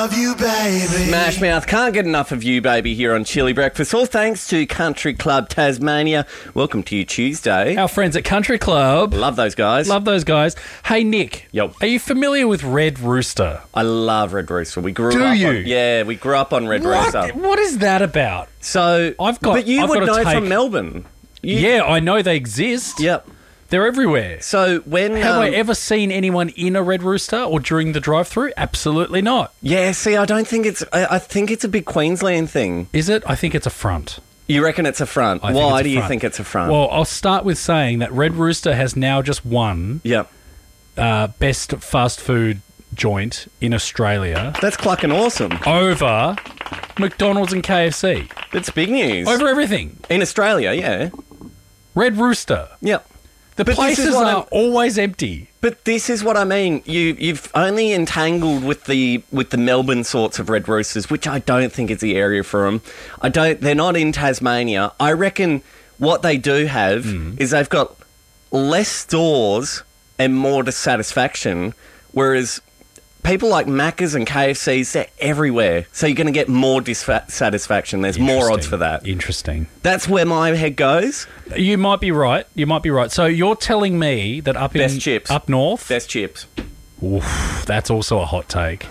of you, baby. Smash Mouth, can't get enough of you, baby, here on Chili Breakfast. All thanks to Country Club Tasmania. Welcome to you Tuesday. Our friends at Country Club. Love those guys. Love those guys. Hey, Nick. Yo. Are you familiar with Red Rooster? I love Red Rooster. We grew Do up you? on, yeah, we grew up on Red Rooster. What is that about? So, but you would know from Melbourne. Yeah, I know they exist. Yep. They're everywhere. So when have I ever seen anyone in a Red Rooster or during the drive-through? Absolutely not. Yeah, see, I don't think it's... I think it's a big Queensland thing. Is it? I think it's a front. You reckon it's a front? Why do you think it's a front? Well, I'll start with saying that Red Rooster has now just won best fast food joint in Australia. That's clucking awesome. Over McDonald's and KFC. That's big news. Over everything. In Australia, yeah. Red Rooster. Yep. The places are always empty. But this is what I mean. You've only entangled with the Melbourne sorts of Red Roosters, which I don't think is the area for them. They're not in Tasmania. I reckon what they do have is they've got less stores and more dissatisfaction, whereas people like Macca's and KFC's, they're everywhere. So you're going to get more dissatisfaction. There's more odds for that. Interesting. That's where my head goes. You might be right. So you're telling me that up north... Best chips. Oof, that's also a hot take.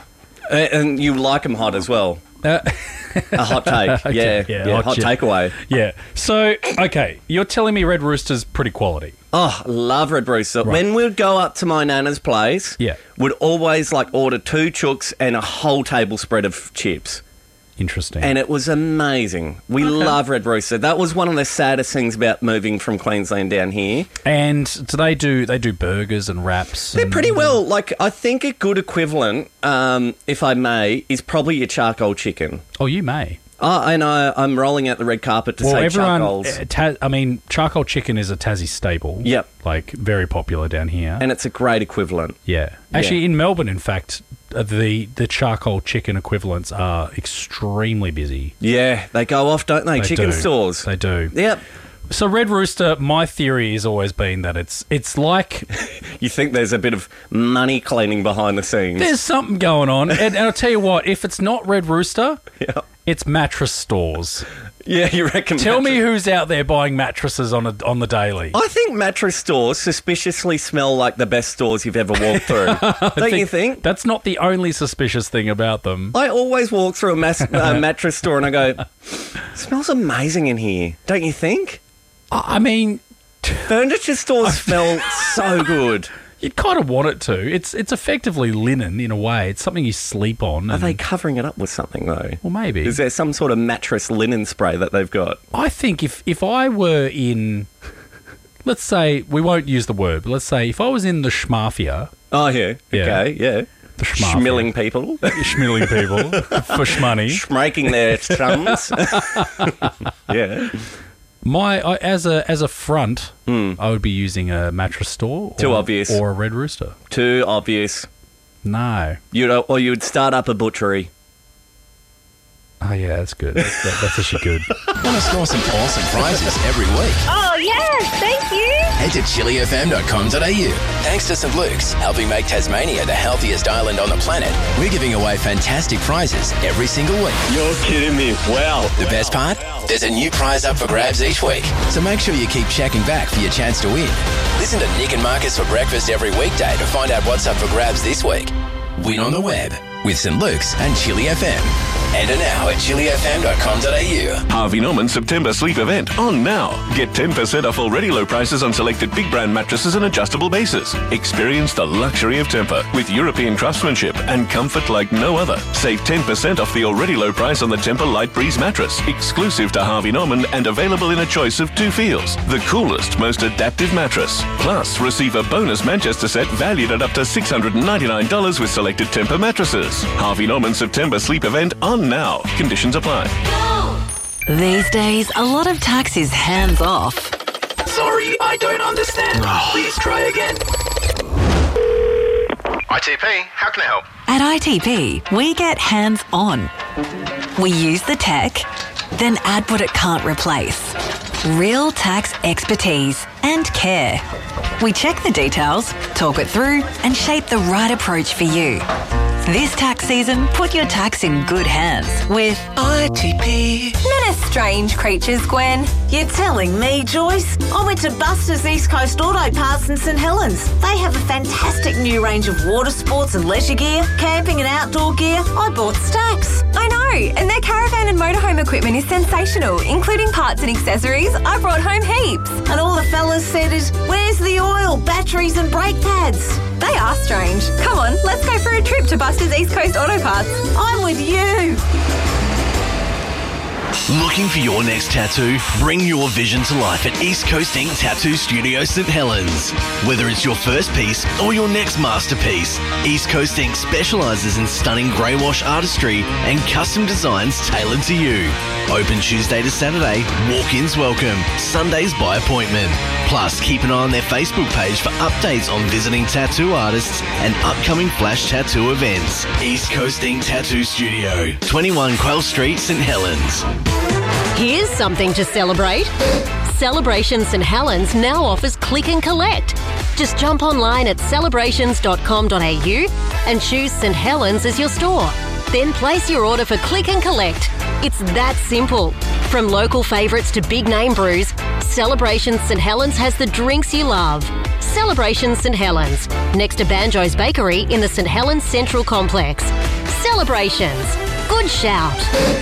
And you like them hot as well. A hot take. Okay, yeah, hot takeaway. Yeah. So, okay, you're telling me Red Rooster's pretty quality. Oh, love Red Rooster. Right. When we'd go up to my nana's place, we'd always order 2 chooks and a whole table spread of chips. Interesting. And it was amazing. We love Red Rooster. That was one of the saddest things about moving from Queensland down here. And do they do burgers and wraps? They're pretty well. I think a good equivalent, if I may, is probably your charcoal chicken. Oh, you may. Oh, and I'm rolling out the red carpet to say charcoals. Charcoal chicken is a Tassie staple. Yep. Very popular down here. And it's a great equivalent. Yeah. Actually, in Melbourne, in fact, the charcoal chicken equivalents are extremely busy. Yeah, they go off, don't they? Chicken stores. They do. Yep. So Red Rooster, my theory has always been that it's like... You think there's a bit of money cleaning behind the scenes. There's something going on. And I'll tell you what, if it's not Red Rooster, it's mattress stores. Yeah, you reckon? Tell me who's out there buying mattresses on the daily. I think mattress stores suspiciously smell like the best stores you've ever walked through. Don't you think? That's not the only suspicious thing about them. I always walk through a mattress store and I go, smells amazing in here. Don't you think? I mean... Furniture stores smell so good. You'd kind of want it to. It's effectively linen in a way. It's something you sleep on. Are they covering it up with something, though? Well, maybe. Is there some sort of mattress linen spray that they've got? I think if I were in... Let's say, we won't use the word, but let's say if I was in the schmafia... Oh, yeah. Okay, yeah. The schmafia. Schmilling people. Schmilling people for schmoney. Schmaking their thumbs. Yeah. As a front, I would be using a mattress store. Too obvious. Or a Red Rooster. Too obvious. No. You'd start up a butchery. Oh, yeah, that's good. That's actually good. Want to score some awesome prizes every week? Oh, yes, thank you. Head to chilifm.com.au. Thanks to St. Luke's, helping make Tasmania the healthiest island on the planet, we're giving away fantastic prizes every single week. You're kidding me. Wow. The best part? There's a new prize up for grabs each week. So make sure you keep checking back for your chance to win. Listen to Nick and Marcus for breakfast every weekday to find out what's up for grabs this week. Win on the web with St. Luke's and Chili FM. Enter now at chilifm.com.au. Harvey Norman September sleep event on now. Get 10% off already low prices on selected big brand mattresses and adjustable bases. Experience the luxury of Tempur with European craftsmanship and comfort like no other. Save 10% off the already low price on the Tempur Light Breeze mattress, exclusive to Harvey Norman and available in a choice of 2 feels. The coolest, most adaptive mattress. Plus, receive a bonus Manchester set valued at up to $699 with selected Tempur mattresses. Harvey Norman September sleep event on now. Conditions apply. These days, a lot of tax is hands off. Sorry, I don't understand. Please try again. ITP, how can I help? At ITP, we get hands on. We use the tech, then add what it can't replace. Real tax expertise and care. We check the details, talk it through, and shape the right approach for you. This tax season, put your tax in good hands with ITP. Men are strange creatures, Gwen. You're telling me, Joyce? I went to Buster's East Coast Auto Parts in St Helens. They have a fantastic new range of water sports and leisure gear, camping and outdoor gear. I bought stacks. I know, and their caravan and motorhome equipment is sensational, including parts and accessories. I brought home heaps. And all the fellas said is, where's the oil, batteries and brake pads? They are strange. Come on, let's go for a trip to Buster's East Coast Auto Parts. I'm with you. Looking for your next tattoo? Bring your vision to life at East Coast Ink Tattoo Studio St Helens. Whether it's your first piece or your next masterpiece, East Coast Ink specialises in stunning grey wash artistry and custom designs tailored to you. Open Tuesday to Saturday, walk-ins welcome, Sundays by appointment. Plus, keep an eye on their Facebook page for updates on visiting tattoo artists and upcoming flash tattoo events. East Coast Ink Tattoo Studio, 21 Quayle Street, St Helens. Here's something to celebrate. Celebration St Helens now offers click and collect. Just jump online at celebrations.com.au and choose St Helens as your store. Then place your order for click and collect. It's that simple. From local favourites to big name brews, Celebrations St Helens has the drinks you love. Celebrations St Helens, next to Banjo's Bakery in the St Helens Central Complex. Celebrations. Good shout.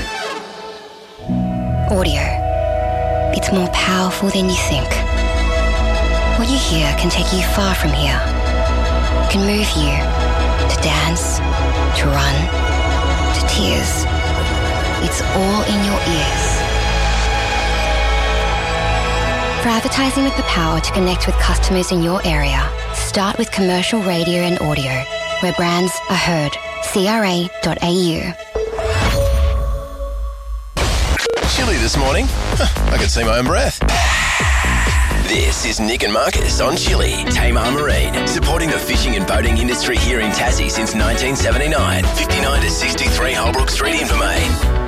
Audio. It's more powerful than you think. What you hear can take you far from here. It can move you to dance, to run, to tears. It's all in your ears. For advertising with the power to connect with customers in your area, start with commercial radio and audio, where brands are heard. CRA.au. Chilly this morning. I could see my own breath. This is Nick and Marcus on Chilly. Tamar Marine, supporting the fishing and boating industry here in Tassie since 1979. 59 to 63 Holbrook Street, Invermain.